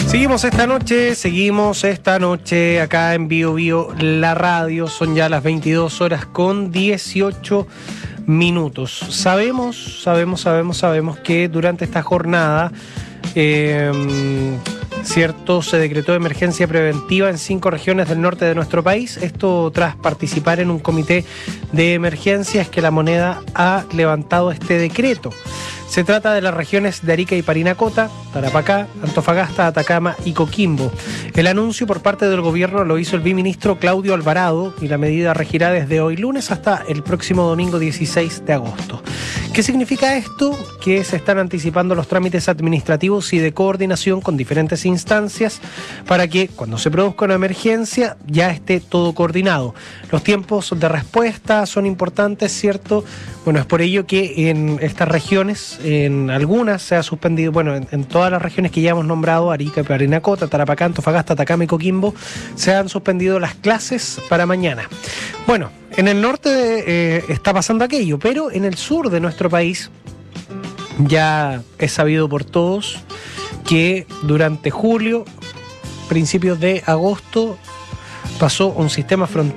Seguimos esta noche acá en Bio Bio, la radio. Son ya las 22 horas con 18 minutos. Sabemos que durante esta jornada, se decretó emergencia preventiva en 5 regiones del norte de nuestro país. Esto tras participar en un comité de emergencias que La Moneda ha levantado este decreto. Se trata de las regiones de Arica y Parinacota, Tarapacá, Antofagasta, Atacama y Coquimbo. El anuncio por parte del gobierno lo hizo el viceministro Claudio Alvarado y la medida regirá desde hoy lunes hasta el próximo domingo 16 de agosto. ¿Qué significa esto? Que se están anticipando los trámites administrativos y de coordinación con diferentes instancias para que cuando se produzca una emergencia ya esté todo coordinado. Los tiempos de respuesta son importantes, ¿cierto? Bueno, es por ello que en estas regiones, en algunas se ha suspendido, en todas las regiones que ya hemos nombrado, Arica, Parinacota, Tarapacá, Antofagasta, Atacama y Coquimbo, se han suspendido las clases para mañana. Bueno, en el norte está pasando aquello, pero en el sur de nuestro país ya es sabido por todos que durante julio, principios de agosto, pasó un sistema frontal